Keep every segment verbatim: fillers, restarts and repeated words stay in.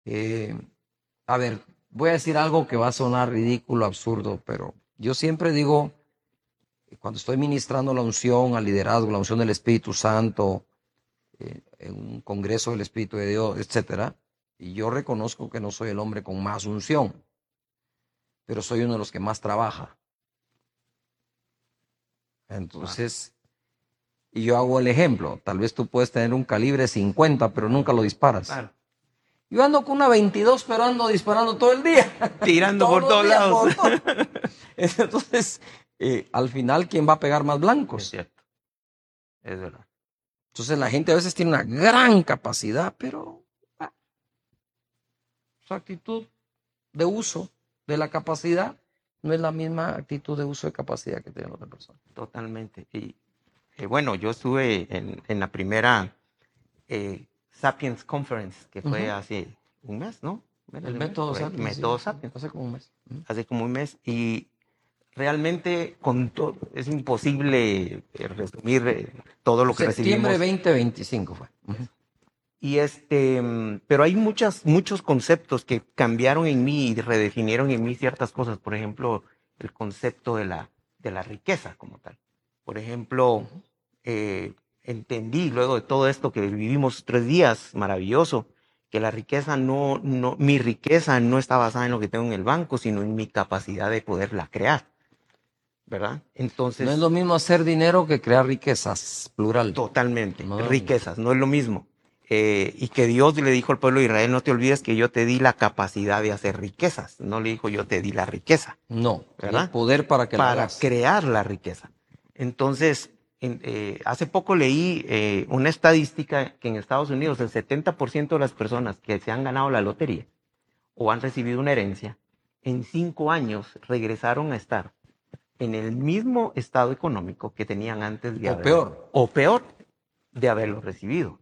Eh, a ver, voy a decir algo que va a sonar ridículo, absurdo, pero yo siempre digo, cuando estoy ministrando la unción al liderazgo, la unción del Espíritu Santo, eh, en un congreso del Espíritu de Dios, etcétera, y yo reconozco que no soy el hombre con más unción, pero soy uno de los que más trabaja. Entonces, y yo hago el ejemplo, tal vez tú puedes tener un calibre cincuenta, pero nunca lo disparas. Claro. Yo ando con una veintidós, pero ando disparando todo el día. Tirando por todos días, lados. por todo. Entonces, eh, al final, ¿quién va a pegar más blancos? Es cierto. Es verdad. Entonces, la gente a veces tiene una gran capacidad, pero ah, su actitud de uso de la capacidad no es la misma actitud de uso de capacidad que tiene la otra persona. Totalmente. Y eh, bueno, yo estuve en, en la primera eh, Sapiens Conference, que fue Ujú. hace un mes, ¿no? El Menos de un mes, método por ahí. Sapiens. Método Sí, Sapiens. hace como un mes. Ujú. Hace como un mes. Y realmente con todo, es imposible eh, resumir eh, todo lo que Septiembre recibimos. veinte veinticinco fue. Ujú. Y este, mm, pero hay muchas, muchos conceptos que cambiaron en mí y redefinieron en mí ciertas cosas. Por ejemplo, el concepto de la, de la riqueza como tal. Por ejemplo, eh, entendí luego de todo esto que vivimos tres días, maravilloso, que la riqueza no, no, mi riqueza no está basada en lo que tengo en el banco, sino en mi capacidad de poderla crear, ¿verdad? Entonces, No es lo mismo hacer dinero que crear riquezas, plural. totalmente, No, riquezas, no es lo mismo. Eh, y que Dios le dijo al pueblo de Israel, no te olvides que yo te di la capacidad de hacer riquezas, no le dijo yo te di la riqueza, no, y el ¿verdad? poder para que la Para hagas. crear la riqueza. Entonces, en, eh, hace poco leí eh, una estadística que en Estados Unidos el setenta por ciento de las personas que se han ganado la lotería o han recibido una herencia, en cinco años regresaron a estar en el mismo estado económico que tenían antes de O haber, peor. o peor, de haberlo recibido.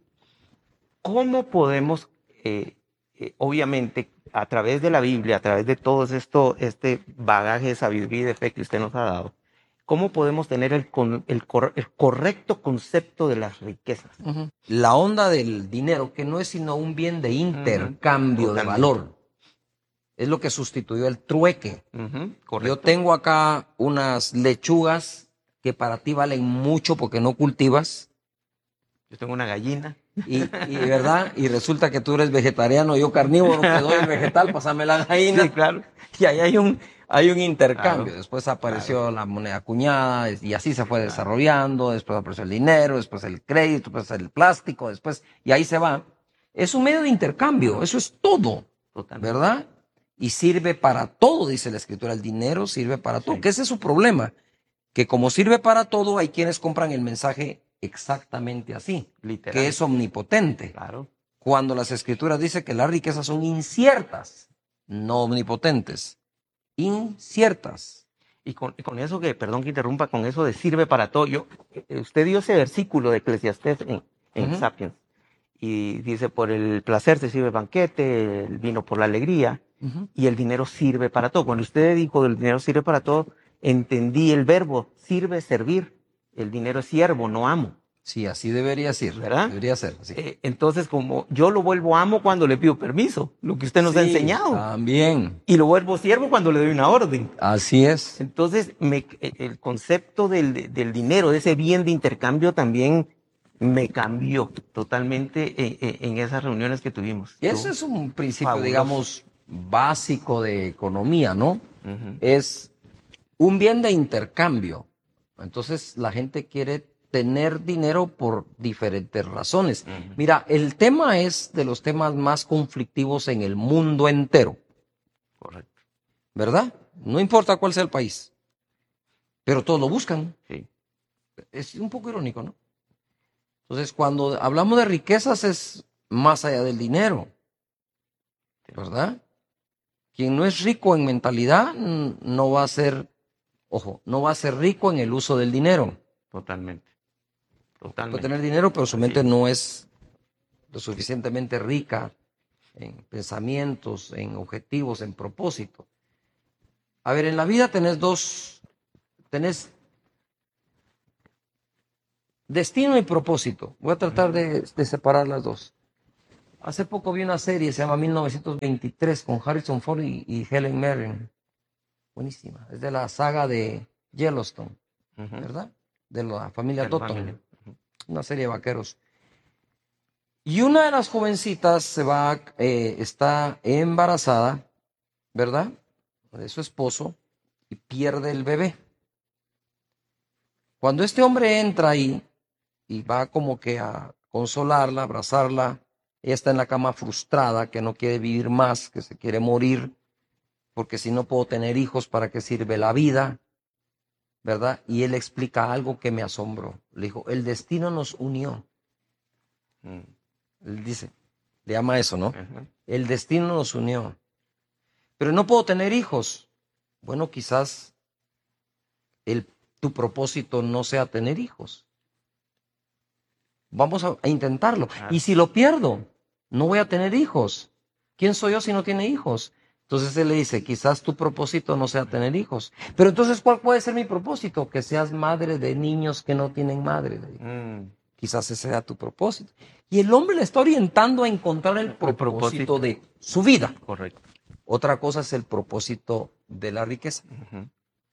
¿Cómo podemos, eh, eh, obviamente, a través de la Biblia, a través de todo esto, este bagaje de sabiduría y de fe que usted nos ha dado, cómo podemos tener el, con, el, cor, el correcto concepto de las riquezas? Uh-huh. La onda del dinero, que no es sino un bien de intercambio uh-huh. de valor. Es lo que sustituyó el trueque. Uh-huh. Yo tengo acá unas lechugas que para ti valen mucho porque no cultivas. Yo tengo una gallina. Y, y verdad, y resulta que tú eres vegetariano, yo carnívoro, te doy el vegetal, pásame la gallina. Sí, claro. Y ahí hay un, hay un intercambio. Claro, después apareció claro. la moneda acuñada y así se fue claro. desarrollando, después apareció el dinero, después el crédito, después el plástico, después, y ahí se va. Es un medio de intercambio, claro. Eso es todo, totalmente. ¿Verdad? Y sirve para todo, dice la escritura, el dinero sirve para todo, sí. Que ese es su problema, que como sirve para todo, hay quienes compran el mensaje exactamente así, literal, que es omnipotente. Claro. Cuando las escrituras dicen que las riquezas son inciertas, no omnipotentes, inciertas. Y con, y con eso que, perdón que interrumpa, con eso de sirve para todo, yo, usted dio ese versículo de Eclesiastés en, en uh-huh. Sapiens, y dice, por el placer se sirve banquete, el vino por la alegría, uh-huh. y el dinero sirve para todo. Cuando usted dijo el dinero sirve para todo, entendí el verbo, sirve, servir. El dinero es siervo, no amo. Sí, así debería ser, ¿verdad? Debería ser. Así. Eh, entonces, como yo lo vuelvo amo cuando le pido permiso, lo que usted nos sí, ha enseñado. También. Y lo vuelvo siervo cuando le doy una orden. Así es. Entonces, me, el concepto del, del dinero, de ese bien de intercambio, también me cambió totalmente en, en esas reuniones que tuvimos. Y ese es un principio, fabuloso. digamos, básico de economía, ¿no? Uh-huh. Es un bien de intercambio. Entonces, la gente quiere tener dinero por diferentes razones. Uh-huh. Mira, el tema es de los temas más conflictivos en el mundo entero. Correcto. ¿Verdad? No importa cuál sea el país. Pero todos lo buscan. Sí. Es un poco irónico, ¿no? Entonces, cuando hablamos de riquezas es más allá del dinero. ¿Verdad? Quien no es rico en mentalidad no va a ser, ojo, no va a ser rico en el uso del dinero. Totalmente. Totalmente. Puede tener dinero, pero su mente sí. no es lo suficientemente rica en pensamientos, en objetivos, en propósito. A ver, en la vida tenés dos, tenés destino y propósito. Voy a tratar de, de separar las dos. Hace poco vi una serie, se llama mil novecientos veintitrés, con Harrison Ford y, y Helen Mirren. Buenísima. Es de la saga de Yellowstone, uh-huh. ¿verdad? De la familia Dotton. Uh-huh. Una serie de vaqueros. Y una de las jovencitas se va, eh, está embarazada, ¿verdad? De su esposo, y pierde el bebé. Cuando este hombre entra ahí y va como que a consolarla, abrazarla, ella está en la cama frustrada, que no quiere vivir más, que se quiere morir, porque si no puedo tener hijos, ¿para qué sirve la vida? ¿Verdad? Y él explica algo que me asombró. Le dijo, el destino nos unió. Mm. Él dice, le llama eso, ¿no? Uh-huh. El destino nos unió. Pero no puedo tener hijos. Bueno, quizás el, tu propósito no sea tener hijos. Vamos a, a intentarlo. Claro. Y si lo pierdo, no voy a tener hijos. ¿Quién soy yo si no tiene hijos? Entonces él le dice, quizás tu propósito no sea tener hijos. Pero entonces, ¿cuál puede ser mi propósito? Que seas madre de niños que no tienen madre. Mm. Quizás ese sea tu propósito. Y el hombre le está orientando a encontrar el propósito, el propósito. de su vida. Correcto. Otra cosa es el propósito de la riqueza. Uh-huh.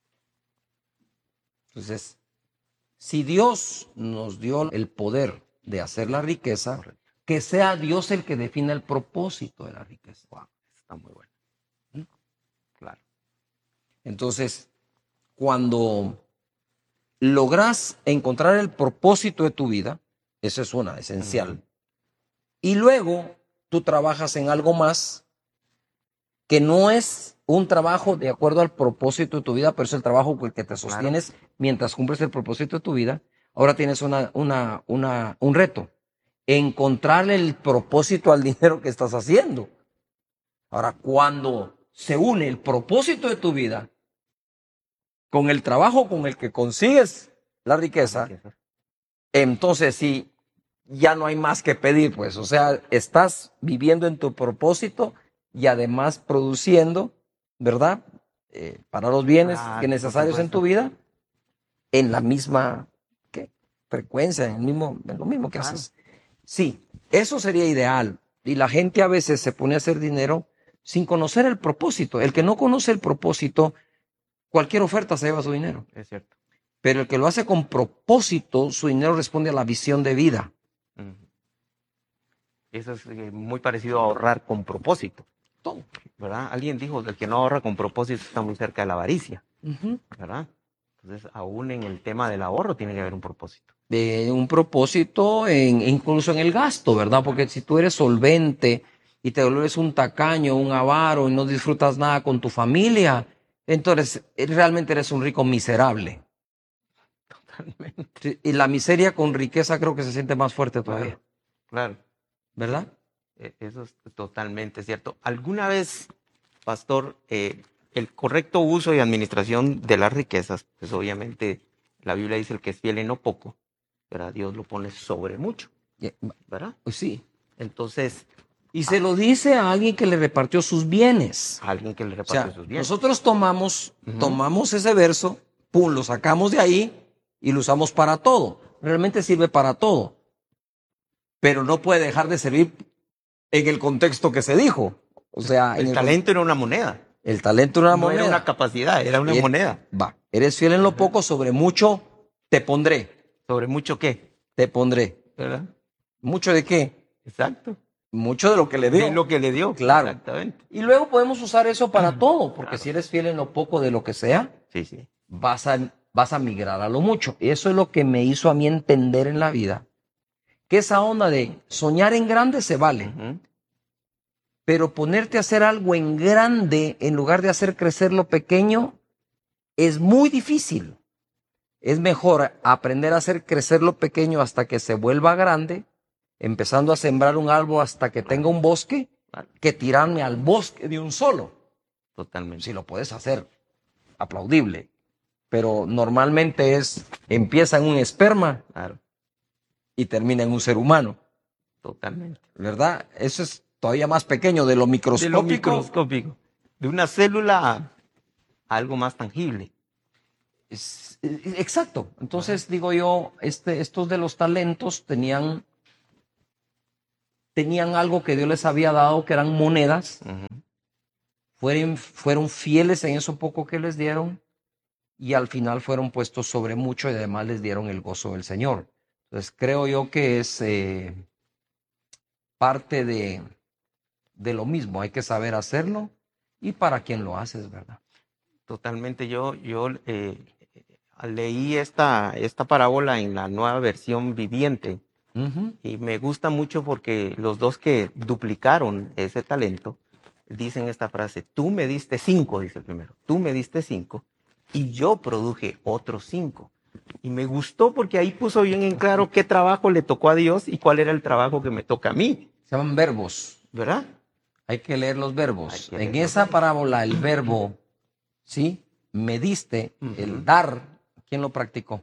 Entonces, si Dios nos dio el poder de hacer la riqueza, correcto, que sea Dios el que defina el propósito de la riqueza. Wow, está muy bueno. ¿Mm? Claro. Entonces, cuando logras encontrar el propósito de tu vida, eso es una, esencial. Uh-huh. Y luego tú trabajas en algo más que no es un trabajo de acuerdo al propósito de tu vida, pero es el trabajo con el que te sostienes, claro, mientras cumples el propósito de tu vida. Ahora tienes una, una, una, un reto, encontrarle el propósito al dinero que estás haciendo. Ahora, cuando se une el propósito de tu vida con el trabajo con el que consigues la riqueza, la riqueza, entonces sí, ya no hay más que pedir, pues. O sea, estás viviendo en tu propósito y además produciendo, ¿verdad? Eh, para los bienes ah, que necesarios en tu vida, en la misma ¿qué? frecuencia, en, el mismo, en lo mismo que claro. haces. Sí, eso sería ideal. Y la gente a veces se pone a hacer dinero sin conocer el propósito. El que no conoce el propósito, cualquier oferta se lleva su dinero. Es cierto. Pero el que lo hace con propósito, su dinero responde a la visión de vida. Uh-huh. Eso es muy parecido a ahorrar con propósito. Todo, ¿verdad? Alguien dijo que el que no ahorra con propósito está muy cerca de la avaricia, uh-huh, ¿verdad? Entonces, aún en el tema del ahorro tiene que haber un propósito. De un propósito en, incluso en el gasto, ¿verdad? Porque si tú eres solvente y te vuelves un tacaño, un avaro y no disfrutas nada con tu familia, entonces realmente eres un rico miserable. Totalmente. Y la miseria con riqueza creo que se siente más fuerte todavía. Claro. Claro. ¿Verdad? Eso es totalmente cierto. ¿Alguna vez, pastor, eh, el correcto uso y administración de las riquezas, pues obviamente la Biblia dice el que es fiel en lo poco, ¿verdad? Dios lo pone sobre mucho, ¿verdad? Pues sí. Entonces... Y se lo dice a alguien que le repartió sus bienes. A alguien que le repartió, o sea, sus bienes. Nosotros tomamos, uh-huh, tomamos ese verso, pum, lo sacamos de ahí y lo usamos para todo. Realmente sirve para todo. Pero no puede dejar de servir en el contexto que se dijo. O sea, el, en talento el, era una moneda. El talento era una no moneda. No era una capacidad, era una y, moneda. Va, eres fiel en lo poco, sobre mucho te pondré. ¿Sobre mucho qué? Te pondré. ¿Verdad? ¿Mucho de qué? Exacto. Mucho de lo que le dio. De lo que le dio. Claro. Exactamente. Y luego podemos usar eso para todo, porque claro, si eres fiel en lo poco de lo que sea, sí, sí, vas a, vas a migrar a lo mucho. Y eso es lo que me hizo a mí entender en la vida, que esa onda de soñar en grande se vale. Uh-huh. Pero ponerte a hacer algo en grande en lugar de hacer crecer lo pequeño es muy difícil. Es mejor aprender a hacer crecer lo pequeño hasta que se vuelva grande, empezando a sembrar un árbol hasta que tenga un bosque, que tirarme al bosque de un solo. Totalmente. Si lo puedes hacer, aplaudible. Pero normalmente es, empieza en un esperma, claro, y termina en un ser humano. Totalmente. ¿Verdad? Eso es todavía más pequeño, de lo microscópico. De lo microscópico. De una célula a algo más tangible. Es, exacto. Entonces, ajá, digo yo, este, estos de los talentos tenían, tenían algo que Dios les había dado, que eran monedas, uh-huh. fueron, fueron fieles en eso poco que les dieron, y al final fueron puestos sobre mucho y además les dieron el gozo del Señor. Entonces creo yo que es eh, parte de, de lo mismo, hay que saber hacerlo y para quién lo haces, ¿verdad? Totalmente, yo, yo eh, leí esta, esta parábola en la nueva versión viviente uh-huh. y me gusta mucho porque los dos que duplicaron ese talento dicen esta frase: tú me diste cinco, dice el primero, tú me diste cinco y yo produje otros cinco. Y me gustó porque ahí puso bien en claro qué trabajo le tocó a Dios y cuál era el trabajo que me toca a mí. Se llaman verbos, ¿verdad? Hay que leer los verbos. leer en los esa verbos. parábola el verbo, ¿sí? Me diste, uh-huh. el dar, ¿quién lo practicó?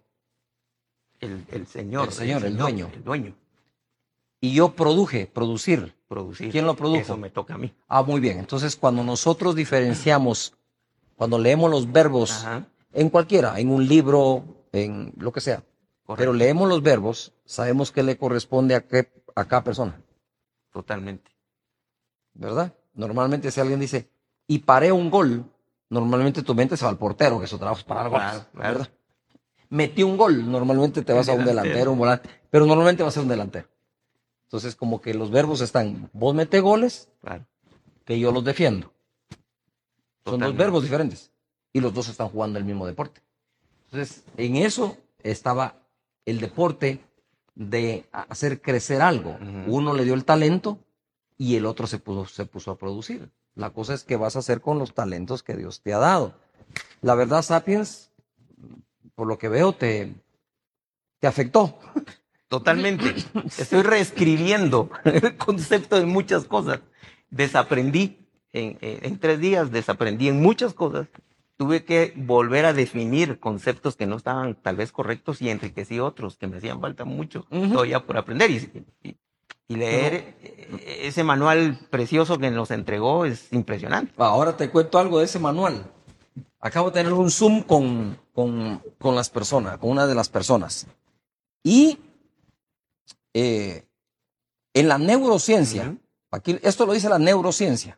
El, el Señor. El Señor, el, el dueño. El dueño. Y yo produje, producir. Producir. ¿Quién lo produjo? Eso me toca a mí. Ah, muy bien. Entonces, cuando nosotros diferenciamos, cuando leemos los verbos, ajá. en cualquiera, en un libro, en lo que sea, correcto. Pero leemos los verbos, sabemos qué le corresponde a, qué, a cada persona. Totalmente. ¿Verdad? Normalmente si alguien dice, y paré un gol, normalmente tu mente se va al portero, que su trabajo es parar goles, claro, claro. ¿verdad? Metí un gol, normalmente te vas a un delantero, un volante, pero normalmente va a ser un delantero. Entonces, como que los verbos están, vos metés goles, claro. que yo los defiendo. Totalmente. Son dos verbos diferentes, y los dos están jugando el mismo deporte. Entonces, en eso estaba el deporte de hacer crecer algo. Uh-huh. Uno le dio el talento, y el otro se puso, se puso a producir. La cosa es qué vas a hacer con los talentos que Dios te ha dado. La verdad, Sapiens, por lo que veo, te, te afectó. Totalmente. Estoy reescribiendo el concepto de muchas cosas. Desaprendí. En, en, en tres días desaprendí en muchas cosas. Tuve que volver a definir conceptos que no estaban tal vez correctos y enriquecí otros que me hacían falta mucho uh-huh. todavía por aprender. Y, y, Y leer Pero, ese manual precioso que nos entregó es impresionante. Ahora te cuento algo de ese manual. Acabo de tener un Zoom con, con, con las personas, con una de las personas. Y eh, en la neurociencia, uh-huh. aquí, esto lo dice la neurociencia,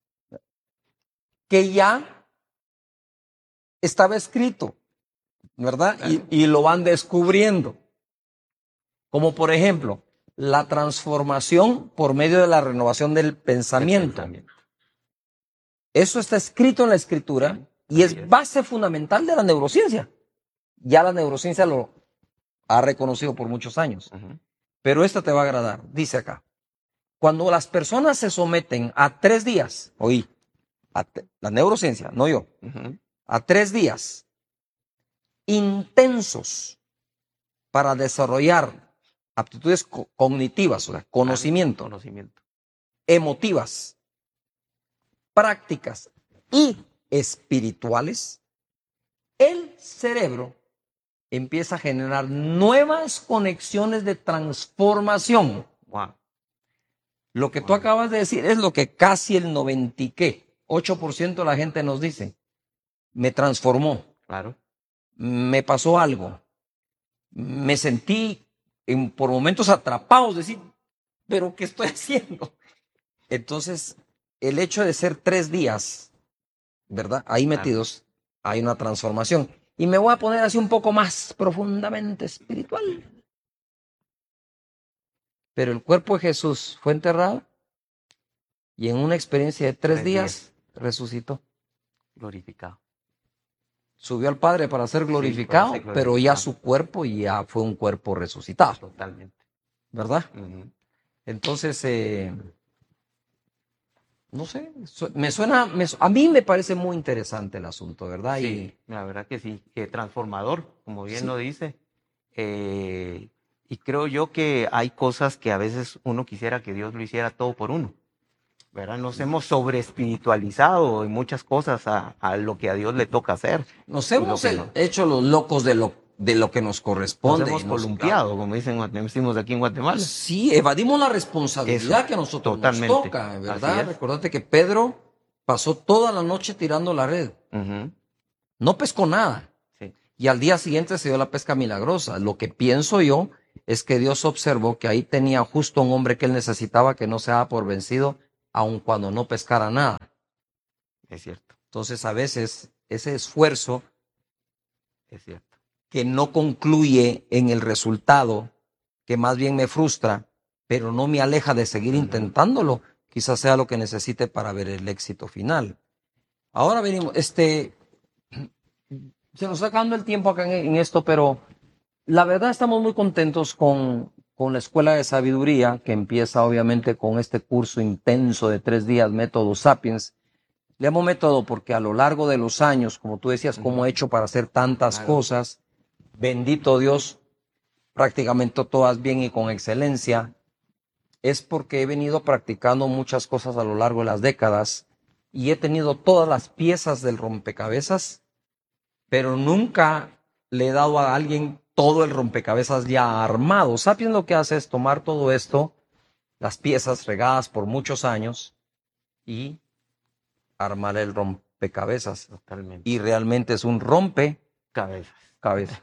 que ya estaba escrito, ¿verdad? Claro. Y, y lo van descubriendo. Como por ejemplo, la transformación por medio de la renovación del pensamiento. pensamiento. Eso está escrito en la escritura y es base fundamental de la neurociencia. Ya la neurociencia lo ha reconocido por muchos años. Uh-huh. Pero esta te va a agradar. Dice acá, cuando las personas se someten a tres días, oí, a te, la neurociencia, no yo, uh-huh. a tres días intensos para desarrollar aptitudes co- cognitivas, o sea, conocimiento, conocimiento, emotivas, prácticas y espirituales, el cerebro empieza a generar nuevas conexiones de transformación. Wow. Lo que wow. tú acabas de decir es lo que casi el noventa y qué, ocho por ciento de la gente nos dice. Me transformó. Claro. Me pasó algo. Me sentí en, por momentos atrapados, decir, ¿pero qué estoy haciendo? Entonces, el hecho de ser tres días, ¿verdad? Ahí metidos, claro. hay una transformación. Y me voy a poner así un poco más profundamente espiritual. Pero el cuerpo de Jesús fue enterrado y en una experiencia de tres, tres días, días resucitó. Glorificado. Subió al Padre para ser glorificado, sí, para ser glorificado, pero ya su cuerpo ya fue un cuerpo resucitado. Totalmente. ¿Verdad? Uh-huh. Entonces, eh, no sé, me suena, me, a mí me parece muy interesante el asunto, ¿verdad? Sí, y, la verdad que sí, que transformador, como bien sí. lo dice. Eh, y creo yo que hay cosas que a veces uno quisiera que Dios lo hiciera todo por uno. ¿Verdad? Nos hemos sobreespiritualizado en muchas cosas a, a lo que a Dios le toca hacer. Nos hemos el, no. hecho los locos de lo, de lo que nos corresponde. Nos hemos columpiado, como dicen, decimos aquí en Guatemala. Sí, evadimos la responsabilidad Eso, que a nosotros totalmente. nos toca, ¿verdad? Recordate que Pedro pasó toda la noche tirando la red. Uh-huh. No pescó nada. Sí. Y al día siguiente se dio la pesca milagrosa. Lo que pienso yo es que Dios observó que ahí tenía justo un hombre que él necesitaba que no se daba por vencido, aun cuando no pescara nada. Es cierto. Entonces, a veces, ese esfuerzo es cierto. que no concluye en el resultado, que más bien me frustra, pero no me aleja de seguir uh-huh. intentándolo, quizás sea lo que necesite para ver el éxito final. Ahora venimos, este, se nos está acabando el tiempo acá en, en esto, pero la verdad estamos muy contentos con, con la Escuela de Sabiduría, que empieza obviamente con este curso intenso de tres días, Método Sapiens. Le llamo método porque a lo largo de los años, como tú decías, cómo he hecho para hacer tantas claro. cosas, bendito Dios, prácticamente todas bien y con excelencia, es porque he venido practicando muchas cosas a lo largo de las décadas y he tenido todas las piezas del rompecabezas, pero nunca le he dado a alguien todo el rompecabezas ya armado. Sapiens lo que hace es tomar todo esto, las piezas regadas por muchos años, y armar el rompecabezas. Totalmente. Y realmente es un rompecabezas. Cabezas.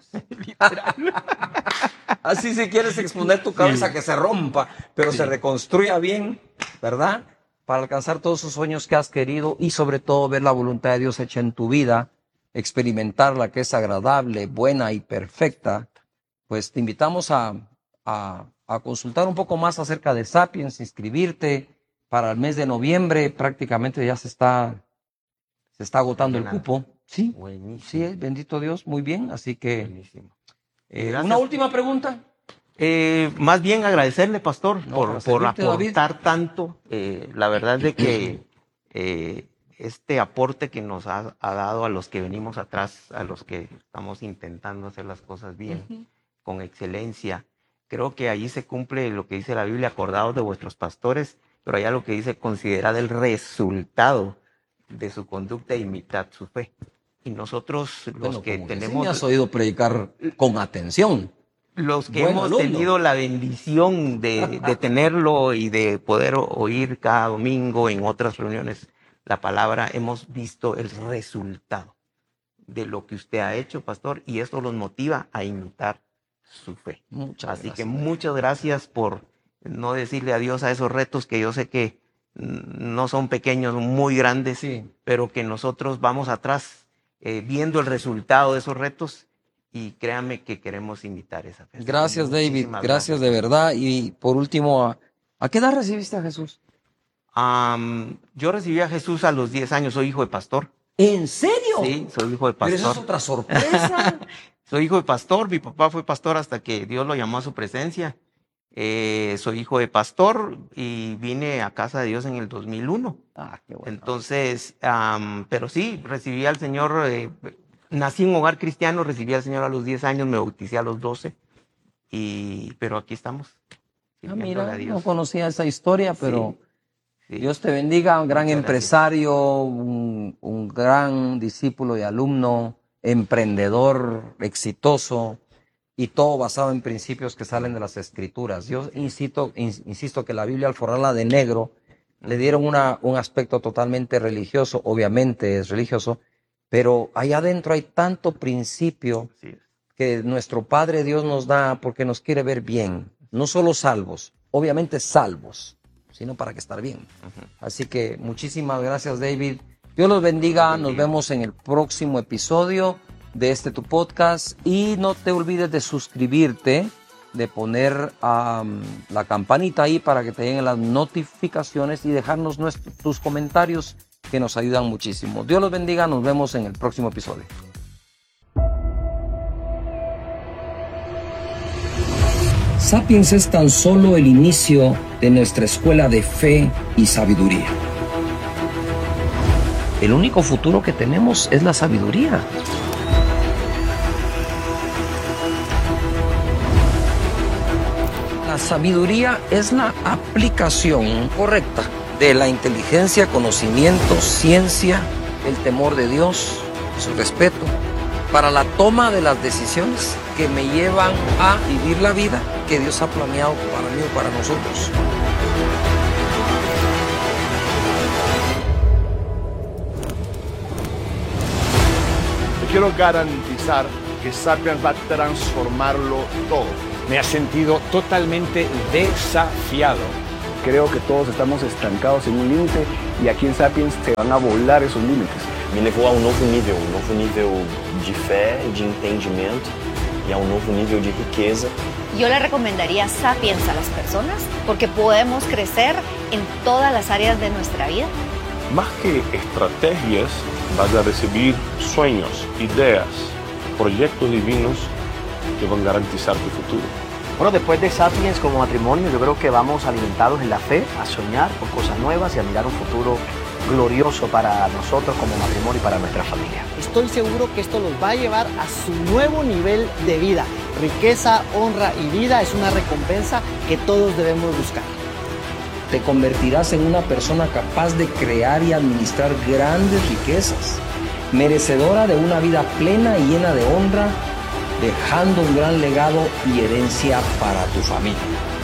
Así si quieres exponer tu cabeza, sí. que se rompa, pero sí. se reconstruya bien, ¿verdad? Para alcanzar todos esos sueños que has querido y sobre todo ver la voluntad de Dios hecha en tu vida, experimentarla que es agradable, buena y perfecta. Pues te invitamos a, a, a consultar un poco más acerca de Sapiens, inscribirte. Para el mes de noviembre prácticamente ya se está, se está agotando el cupo. Sí, Buenísimo. sí, bendito Dios, muy bien. Así que, eh, una última pregunta. Eh, más bien agradecerle, pastor, no, por, por aportar David. tanto. Eh, la verdad es de que eh, este aporte que nos ha, ha dado a los que venimos atrás, a los que estamos intentando hacer las cosas bien, uh-huh. con excelencia, creo que allí se cumple lo que dice la Biblia, acordados de vuestros pastores, pero allá lo que dice, considerad el resultado de su conducta e imitad su fe. Y nosotros, los bueno, que tenemos... Sí me has oído predicar con atención. Los que Buen hemos alumno. tenido la bendición de, de tenerlo y de poder oír cada domingo en otras reuniones la palabra, hemos visto el resultado de lo que usted ha hecho, pastor, y esto los motiva a imitar su fe. Muchas Así gracias. que muchas gracias por no decirle adiós a esos retos que yo sé que no son pequeños, muy grandes, sí. pero que nosotros vamos atrás eh, viendo el resultado de esos retos y créanme que queremos imitar esa fe. Gracias, David, gracias, gracias de verdad. Y por último, ¿a, ¿a qué edad recibiste a Jesús? Um, yo recibí a Jesús a los diez años, soy hijo de pastor. ¿En serio? Sí, soy hijo de pastor. Pero eso es otra sorpresa. Soy hijo de pastor, mi papá fue pastor hasta que Dios lo llamó a su presencia. Eh, soy hijo de pastor y vine a casa de Dios en el dos mil uno. Ah, qué bueno. Entonces, um, pero sí, recibí al Señor, eh, nací en un hogar cristiano, recibí al Señor a los diez años, me bauticé a los doce, y, pero aquí estamos. Ah, mira, no conocía esa historia, pero sí, sí. Dios te bendiga, un gran Muchas empresario, un, un gran discípulo y alumno, emprendedor, exitoso, y todo basado en principios que salen de las Escrituras. Yo insisto, insisto que la Biblia, al forrarla de negro, le dieron una, un aspecto totalmente religioso, obviamente es religioso, pero allá adentro hay tanto principio que nuestro Padre Dios nos da porque nos quiere ver bien, no solo salvos, obviamente salvos, sino para que estar bien. Uh-huh. Así que muchísimas gracias, David. Dios los bendiga, nos vemos en el próximo episodio de este tu podcast y no te olvides de suscribirte, de poner um, la campanita ahí para que te lleguen las notificaciones y dejarnos nuestros, tus comentarios que nos ayudan muchísimo. Dios los bendiga, nos vemos en el próximo episodio. Sapiens es tan solo el inicio de nuestra escuela de fe y sabiduría. El único futuro que tenemos es la sabiduría. La sabiduría es la aplicación correcta de la inteligencia, conocimiento, ciencia, el temor de Dios, su respeto, para la toma de las decisiones que me llevan a vivir la vida que Dios ha planeado para mí o para nosotros. Te quiero garantizar que Sapiens va a transformarlo todo. Me ha sentido totalmente desafiado. Creo que todos estamos estancados en un límite y aquí en Sapiens se van a volar esos límites. Me levou a um novo nível, um novo nível de fé, de entendimento y a un nuevo nivel de riqueza. Yo le recomendaría Sapiens a las personas porque podemos crecer en todas las áreas de nuestra vida. Más que estrategias, vas a recibir sueños, ideas, proyectos divinos que van a garantizar tu futuro. Bueno, después de Sapiens como matrimonio, yo creo que vamos alimentados en la fe, a soñar por cosas nuevas y a mirar un futuro glorioso para nosotros como matrimonio y para nuestra familia. Estoy seguro que esto los va a llevar a su nuevo nivel de vida. Riqueza, honra y vida es una recompensa que todos debemos buscar. Te convertirás en una persona capaz de crear y administrar grandes riquezas, merecedora de una vida plena y llena de honra, dejando un gran legado y herencia para tu familia.